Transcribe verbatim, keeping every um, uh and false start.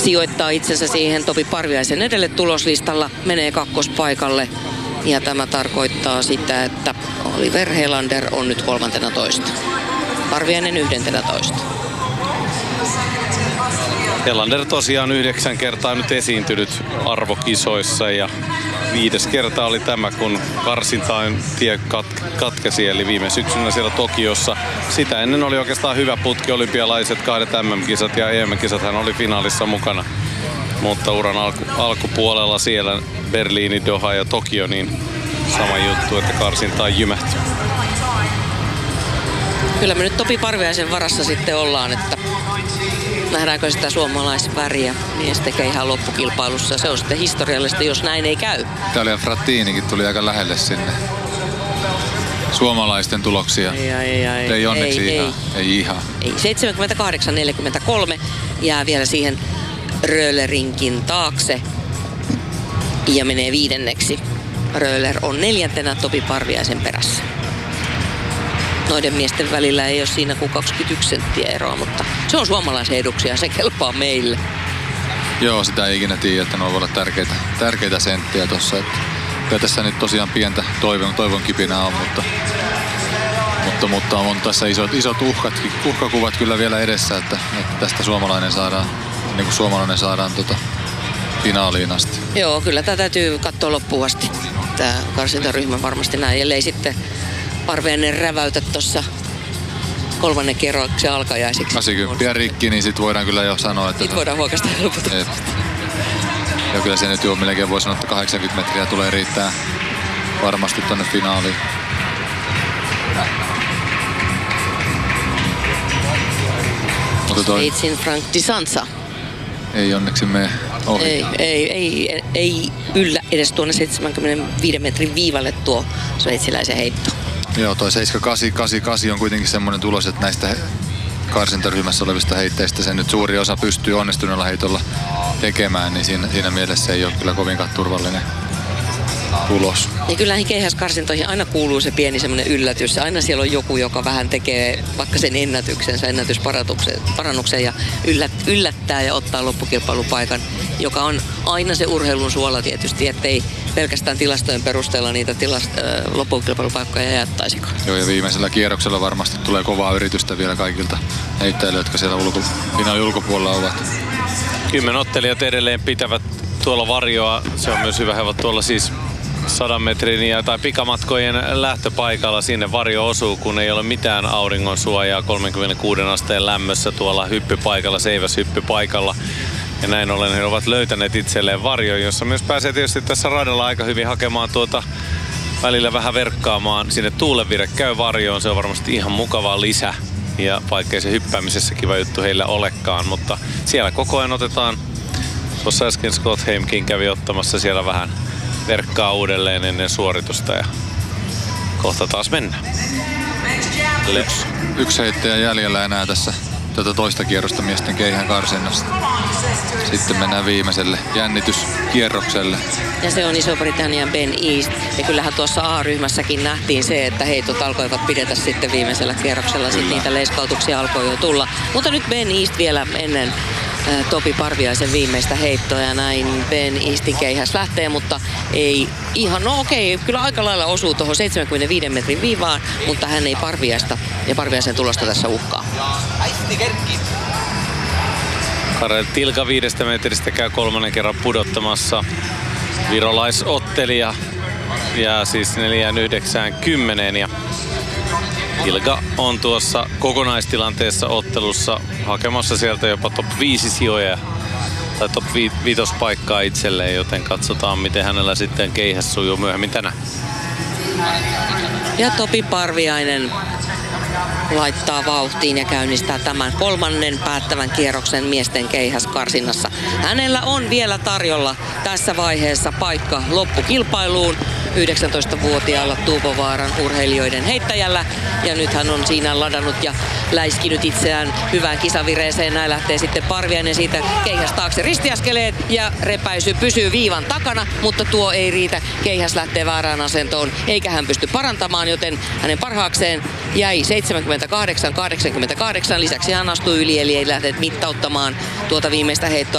sijoittaa itsensä siihen Topi Parviaisen edelle tuloslistalla, menee kakkospaikalle. Ja tämä tarkoittaa sitä, että Oliver Helander on nyt kolmantena toista. Parviainen yhdentenä toista. Helander tosiaan yhdeksän kertaa nyt esiintynyt arvokisoissa ja viides kerta oli tämä, kun karsintain tie kat- katkesi, eli viime syksynä siellä Tokiossa. Sitä ennen oli oikeastaan hyvä putki, olympialaiset, kahdet M M-kisat ja E M-kisat, hän oli finaalissa mukana. Mutta uran alku, alkupuolella siellä Berliini, Doha ja Tokio, niin sama juttu, että karsintaan jymähti. Kyllä me nyt Topi Parviaisen varassa sitten ollaan, että nähdäänkö sitä suomalaisväriä miesten keihään loppukilpailussa. Se on sitten historiallista, jos näin ei käy. Italia Frattinikin tuli aika lähelle sinne. Suomalaisten tuloksia. Ei, ei, ei, ei onneksi ei, ihan. Ei. ei ihan. Ei, seitsemänkymmentäkahdeksan neljäkymmentäkolme jää vielä siihen Röhlerinkin taakse ja menee viidenneksi. Röhler on neljäntenä Topi Parviaisen perässä. Noiden miesten välillä ei ole siinä kuin kaksikymmentäyksi senttiä eroa, mutta se on suomalaisen eduksi ja se kelpaa meille. Joo, sitä ei ikinä tiedä, että ne voi olla tärkeitä, tärkeitä senttiä tuossa. Kyllä tässä nyt tosiaan pientä toivon, toivon kipinää on, mutta, mutta, mutta on tässä isot, isot uhkatkin, uhkakuvat kyllä vielä edessä, että, että tästä suomalainen saadaan, niin kuin suomalainen saadaan tota, finaaliin asti. Joo, kyllä tämä täytyy katsoa loppuun asti. Tämä karsintaryhmä varmasti näin, ellei sitten Parviainen räväytä tuossa kolmannen kerroksen alkajaisiksi. kahdeksankymmentä rikki, niin sit voidaan kyllä jo sanoa, että... Sitten voidaan huokasta helpotusta. Ja kyllä se nyt jo melkein voi sanoa, että kahdeksankymmentä metriä tulee riittää varmasti tonne finaaliin. Mutta toi... Sveitsin Frank Di Sanza. Ei onneksi mene ohi. Ei, ei, ei, ei yllä edes tuonne seitsemänkymmentäviiden metrin viivalle tuo sveitsiläisen heitto. Joo, toi seitsemän kahdeksan kahdeksan kahdeksan on kuitenkin semmoinen tulos, että näistä karsintaryhmässä olevista heitteistä sen nyt suuri osa pystyy onnistuneella heitolla tekemään, niin siinä, siinä mielessä ei ole kyllä kovinkaan turvallinen tulos. Niin kyllähän keihäskarsintoihin aina kuuluu se pieni semmoinen yllätys. Aina siellä on joku, joka vähän tekee vaikka sen ennätyksensä, ennätysparannuksen ja yllät, yllättää ja ottaa loppukilpailupaikan, joka on aina se urheilun suola tietysti, ettei pelkästään tilastojen perusteella niitä tilast- äh, loppukilpailupaikkoja jättäisikaan. Joo, ja viimeisellä kierroksella varmasti tulee kovaa yritystä vielä kaikilta heittäjille, jotka siellä ulko, finaalin ulkopuolella ovat. Kymmenottelijat edelleen pitävät tuolla varjoa. Se on myös hyvä, he ovat tuolla siis sadan metrin ja, tai pikamatkojen lähtöpaikalla. Sinne varjo osuu, kun ei ole mitään auringon suojaa kolmekymmentäkuuden asteen lämmössä tuolla hyppypaikalla, seiväshyppypaikalla. Ja näin ollen he ovat löytäneet itselleen varjon, jossa myös pääsee tietysti tässä radalla aika hyvin hakemaan tuota välillä vähän verkkaamaan. Sinne tuulenvire käy varjoon, se on varmasti ihan mukava lisä. Ja vaikkei se hyppäämisessä kiva juttu heillä olekaan, mutta siellä koko ajan otetaan. Tuossa äsken Scott Heimkin kävi ottamassa siellä vähän verkkaa uudelleen ennen suoritusta ja kohta taas mennään. Yksi, yksi heittäjä jäljellä enää tässä tätä toista kierrosta miesten keihään karsinnasta. Sitten mennään viimeiselle jännityskierrokselle. Ja se on Iso-Britannian Ben East. Ja kyllähän tuossa A-ryhmässäkin nähtiin se, että heitot alkoivat pidetä sitten viimeisellä kierroksella. Sitten niitä leiskautuksia alkoi jo tulla. Mutta nyt Ben East vielä ennen Topi Parviaisen viimeistä heittoa ja näin Ben Eastin keihäs lähtee, mutta ei ihan, no okei, kyllä aika lailla osuu tuohon seitsemänkymmentäviiden metrin viivaan, mutta hän ei Parviaista ja Parviaisen tulosta tässä uhkaa. Karel Tilka viidestä metristä käy kolmannen kerran pudottamassa. Virolaisottelija jää siis neljään yhdeksään kymmeneen ja Tilka on tuossa kokonaistilanteessa ottelussa hakemassa sieltä jopa top viisi sijoja tai top viitospaikkaa itselleen, joten katsotaan miten hänellä sitten keihäs sujuu myöhemmin tänään. Ja Topi Parviainen laittaa vauhtiin ja käynnistää tämän kolmannen päättävän kierroksen miesten keihäskarsinnassa. Hänellä on vielä tarjolla tässä vaiheessa paikka loppukilpailuun yhdeksäntoistavuotiaalla Tuupovaaran urheilijoiden heittäjällä. Ja nyt hän on siinä ladannut ja läiskinyt itseään hyvään kisavireeseen. Näin lähtee sitten Parviainen siitä keihäs taakse ristiaskeleet ja repäisy pysyy viivan takana, mutta tuo ei riitä. Keihäs lähtee väärään asentoon eikä hän pysty parantamaan, joten hänen parhaakseen jäi seitsemänkymmentäkahdeksan kahdeksankymmentäkahdeksan. Lisäksi hän astui yli, eli ei lähde mittauttamaan tuota viimeistä heittoa.